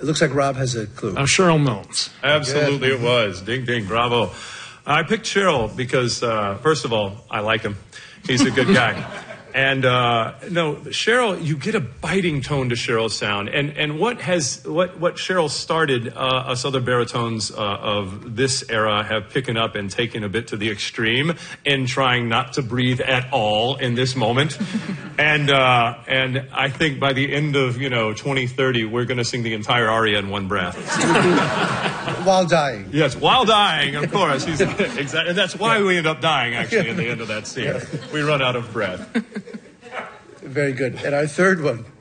It looks like Rob has a clue. Cheryl Milnes. Absolutely, it was. Ding, ding, bravo. I picked Cheryl because, first of all, I like him. He's a good guy. And, no, Cheryl, you get a biting tone to Cheryl's sound. And what Cheryl started, us other baritones of this era have picking up and taken a bit to the extreme in trying not to breathe at all in this moment. And I think by the end of, 2030, we're going to sing the entire aria in one breath. While dying. Yes, while dying, of course. Exactly. And that's why we end up dying, actually, at the end of that scene. We run out of breath. Very good. And our third one.